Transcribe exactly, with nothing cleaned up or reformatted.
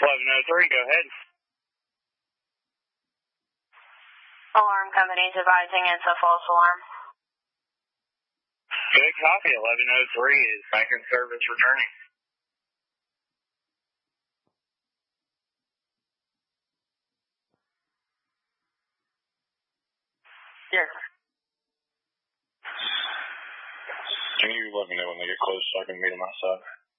eleven oh three, go ahead. Alarm company's advising it's a false alarm. Good copy, eleven oh three is back in service returning. Yes. Can you let me know when they get close so I can meet them outside?